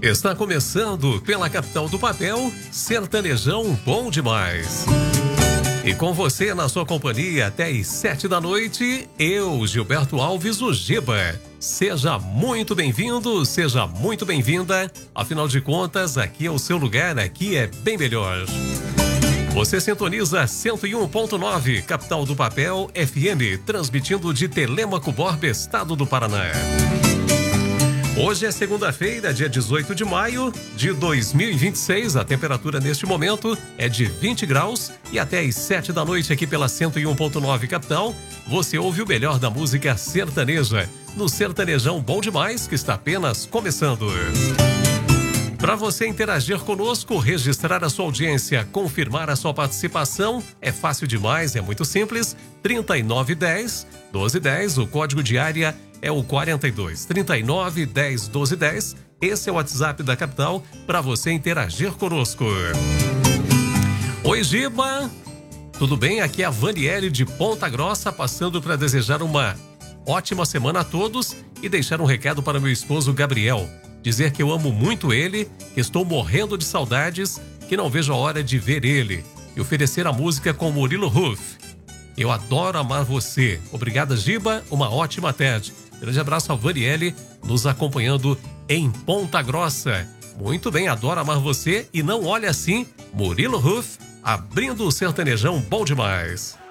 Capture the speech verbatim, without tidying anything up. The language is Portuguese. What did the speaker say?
Está começando pela capital do papel, Sertanejão Bom Demais. E com você na sua companhia até às sete da noite, eu, Gilberto Alves, o Giba. Seja muito bem-vindo, seja muito bem-vinda. Afinal de contas, aqui é o seu lugar, aqui é bem melhor. Você sintoniza cento e um ponto nove, capital do papel, F M, transmitindo de Telêmaco Borba, estado do Paraná. Hoje é segunda-feira, dia dezoito de maio de dois mil e vinte e seis. A temperatura neste momento é de vinte graus e até às sete da noite aqui pela cento e um ponto nove capital, você ouve o melhor da música sertaneja no Sertanejão Bom Demais, que está apenas começando. Para você interagir conosco, registrar a sua audiência, confirmar a sua participação, é fácil demais, é muito simples. trinta e nove dez, doze dez, o código de área é o quarenta e dois, trinta e nove, dez, doze, dez. Esse é o WhatsApp da capital para você interagir conosco. Oi, Giba. Tudo bem? Aqui é a Vaniele de Ponta Grossa, passando para desejar uma ótima semana a todos e deixar um recado para meu esposo Gabriel. Dizer que eu amo muito ele, que estou morrendo de saudades, que não vejo a hora de ver ele. E oferecer a música com Murilo Huff. Eu adoro amar você. Obrigada, Giba. Uma ótima tarde. Grande abraço a Vaniele, nos acompanhando em Ponta Grossa. Muito bem, adoro amar você e não olha assim. Murilo Huff, abrindo o sertanejão bom demais.